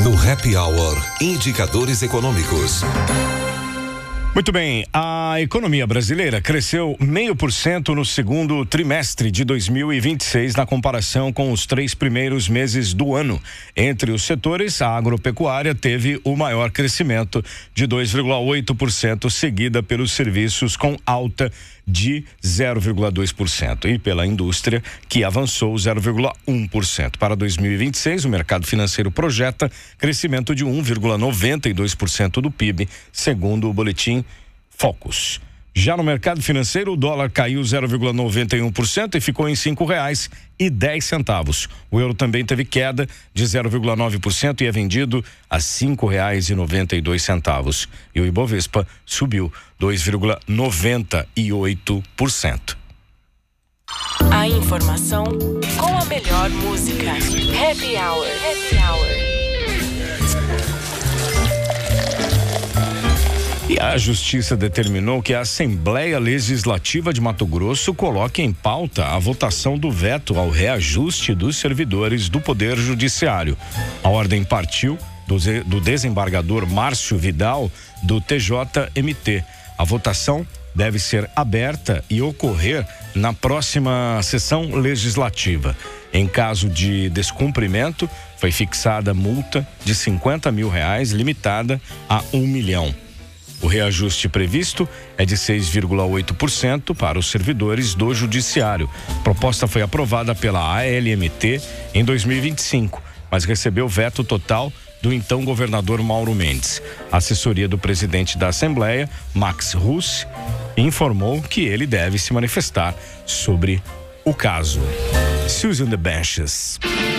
No Happy Hour, indicadores econômicos. Muito bem, a economia brasileira cresceu 0,5% no segundo trimestre de 2026 na comparação com os 3 primeiros meses do ano. Entre os setores, a agropecuária teve o maior crescimento de 2,8%, seguida pelos serviços com alta de 0,2% e pela indústria, que avançou 0,1%. Para 2026, o mercado financeiro projeta crescimento de 1,92% do PIB, segundo o boletim Focus. Já no mercado financeiro, o dólar caiu 0,91% e ficou em R$5,10. O euro também teve queda de 0,9% e é vendido a R$5,92. E o Ibovespa subiu 2,98%. A informação com a melhor música. Happy Hour. Happy Hour. E a Justiça determinou que a Assembleia Legislativa de Mato Grosso coloque em pauta a votação do veto ao reajuste dos servidores do Poder Judiciário. A ordem partiu do desembargador Márcio Vidal, do TJMT. A votação deve ser aberta e ocorrer na próxima sessão legislativa. Em caso de descumprimento, foi fixada multa de R$50 mil, limitada a R$1 milhão. O reajuste previsto é de 6,8% para os servidores do Judiciário. A proposta foi aprovada pela ALMT em 2025, mas recebeu veto total do então governador Mauro Mendes. A assessoria do presidente da Assembleia, Max Russe, informou que ele deve se manifestar sobre o caso. Susan the Benches.